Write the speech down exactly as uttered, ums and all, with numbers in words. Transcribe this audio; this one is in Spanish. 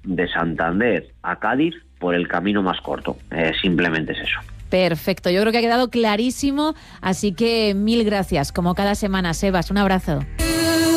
de Santander a Cádiz por el camino más corto. Eh, simplemente es eso. Perfecto, yo creo que ha quedado clarísimo, así que mil gracias, como cada semana, Sebas, un abrazo.